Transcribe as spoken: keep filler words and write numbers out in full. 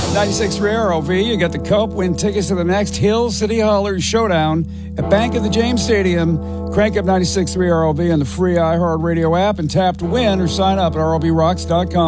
ninety-six point three R O V. You got the Cope. Win tickets to the next Hill City Hollers Showdown at Bank of the James Stadium. Crank up ninety-six point three R O V on the free iHeartRadio app and tap to win or sign up at R O B rocks dot com.